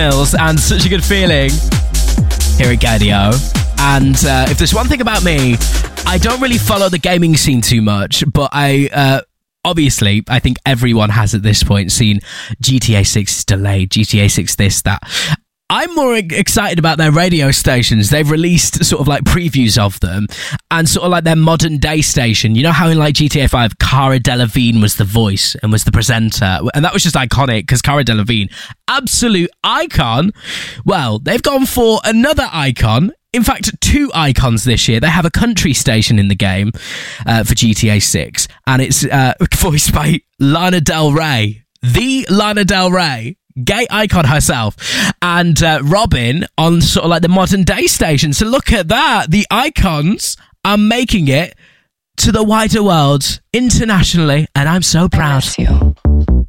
And Such a Good Feeling here at Gadio. And if there's one thing about me, I don't really follow the gaming scene too much, but obviously, I think everyone has at this point seen GTA 6 delayed, GTA 6 this, that. I'm more excited about their radio stations. They've released sort of like previews of them and sort of like their modern day station. You know how in like GTA 5, Cara Delevingne was the voice and was the presenter. And that was just iconic because Cara Delevingne, absolute icon. Well, they've gone for another icon. In fact, 2 icons this year. They have a country station in the game for GTA 6. And it's voiced by Lana Del Rey. The Lana Del Rey. Gay icon herself, and Robin on sort of like the modern day station. So look at that. The icons are making it to the wider world internationally, and I'm so proud.